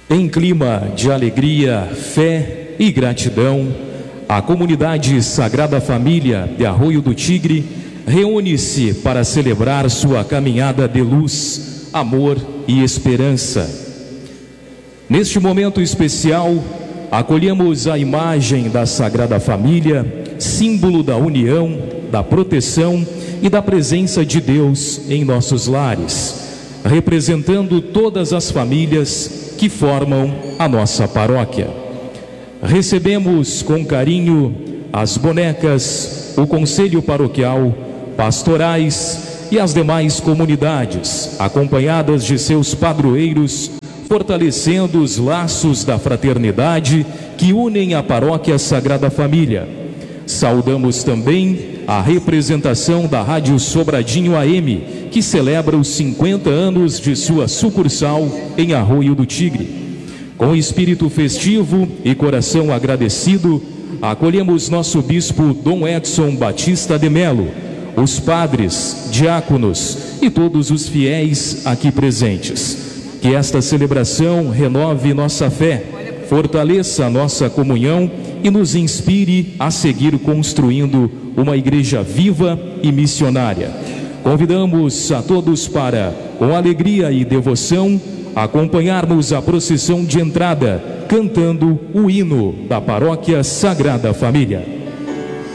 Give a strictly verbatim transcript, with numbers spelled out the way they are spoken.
Em clima de alegria, fé e gratidão, a comunidade Sagrada Família de Arroio do Tigre reúne-se para celebrar sua caminhada de luz, amor e esperança. Neste momento especial, acolhemos a imagem da Sagrada Família, símbolo da união, da proteção e da presença de Deus em nossos lares, representando todas as famílias que formam a nossa paróquia. Recebemos com carinho as bonecas, o conselho paroquial, pastorais e as demais comunidades, acompanhadas de seus padroeiros, fortalecendo os laços da fraternidade que unem a paróquia Sagrada Família. Saudamos também a representação da Rádio Sobradinho A M, que celebra os cinquenta anos de sua sucursal em Arroio do Tigre. Com espírito festivo e coração agradecido, acolhemos nosso bispo Dom Edson Batista de Melo, os padres, diáconos e todos os fiéis aqui presentes. Que esta celebração renove nossa fé, fortaleça nossa comunhão e nos inspire a seguir construindo uma igreja viva e missionária. Convidamos a todos para, com alegria e devoção, acompanharmos a procissão de entrada, cantando o hino da Paróquia Sagrada Família.